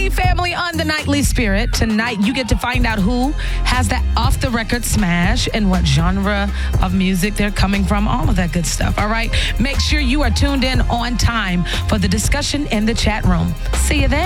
Hey, family, on the Nightly Spirit. Tonight, you get to find out who has that off-the-record smash and what genre of music they're coming from, all of that good stuff, all right? Make sure you are tuned in on time for the discussion in the chat room. See you then.